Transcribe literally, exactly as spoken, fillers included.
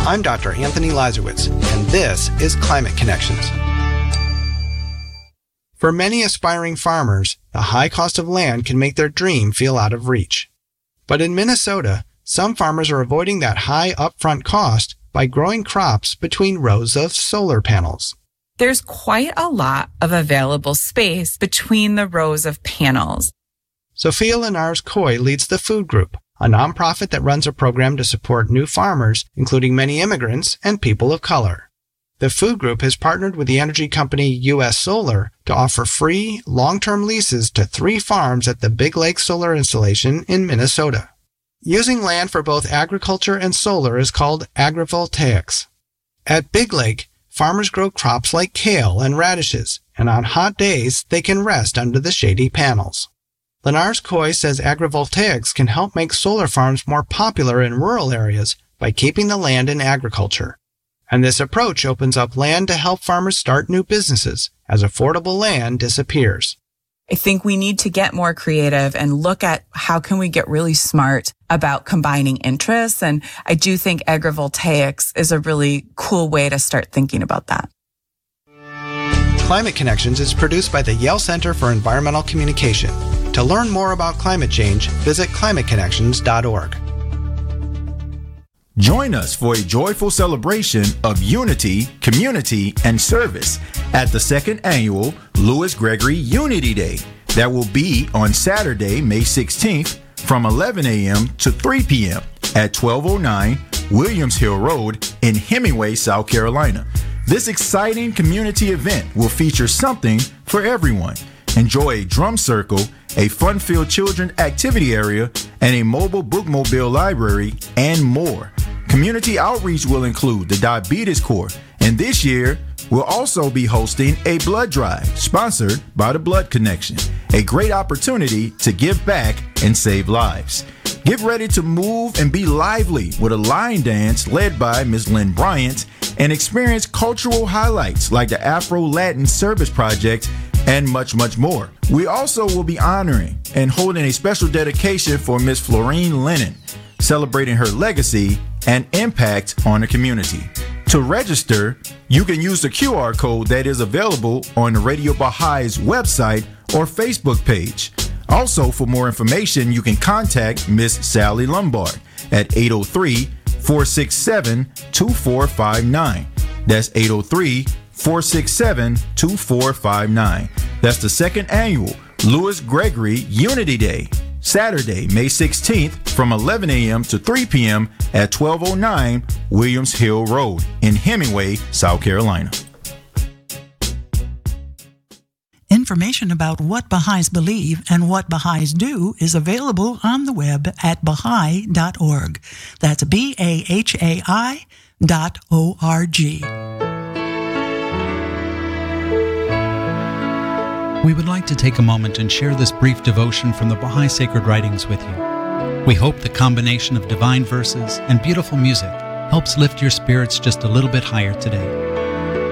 I'm Doctor Anthony Lazarowitz, and this is Climate Connections. For many aspiring farmers, the high cost of land can make their dream feel out of reach. But in Minnesota, some farmers are avoiding that high upfront cost by growing crops between rows of solar panels. There's quite a lot of available space between the rows of panels. Sophia Linares-Coy leads the Food Group, a nonprofit that runs a program to support new farmers, including many immigrants and people of color. The Food Group has partnered with the energy company U S Solar to offer free, long-term leases to three farms at the Big Lake Solar Installation in Minnesota. Using land for both agriculture and solar is called agrivoltaics. At Big Lake, farmers grow crops like kale and radishes, and on hot days, they can rest under the shady panels. Linares-Coy says agrivoltaics can help make solar farms more popular in rural areas by keeping the land in agriculture. And this approach opens up land to help farmers start new businesses as affordable land disappears. I think we need to get more creative and look at how can we get really smart about combining interests. And I do think agrivoltaics is a really cool way to start thinking about that. Climate Connections is produced by the Yale Center for Environmental Communication. To learn more about climate change, visit climate connections dot org. Join us for a joyful celebration of unity, community, and service at the second annual Lewis Gregory Unity Day that will be on Saturday, May sixteenth from eleven a.m. to three p.m. at twelve oh nine Williams Hill Road in Hemingway, South Carolina. This exciting community event will feature something for everyone. Enjoy a drum circle, a fun-filled children activity area, and a mobile bookmobile library, and more. Community outreach will include the Diabetes Corps, and this year we'll also be hosting a blood drive sponsored by the Blood Connection, a great opportunity to give back and save lives. Get ready to move and be lively with a line dance led by Miz Lynn Bryant and experience cultural highlights like the Afro-Latin Service Project and much, much more. We also will be honoring and holding a special dedication for Miss Florine Lennon, celebrating her legacy and impact on the community. To register, you can use the Q R code that is available on the Radio Baha'is website or Facebook page. Also, for more information, you can contact Miss Sally Lombard at eight oh three, four six seven, two four five nine. That's eight oh three, four six seven, two four five nine. That's the second annual Lewis Gregory Unity Day, Saturday, May sixteenth from eleven a.m. to three p.m. at twelve oh nine Williams Hill Road in Hemingway, South Carolina. Information about what Baha'is believe and what Baha'is do is available on the web at Baha'i dot org. That's B A H A I dot O R G. We would like to take a moment and share this brief devotion from the Baha'i Sacred Writings with you. We hope the combination of divine verses and beautiful music helps lift your spirits just a little bit higher today.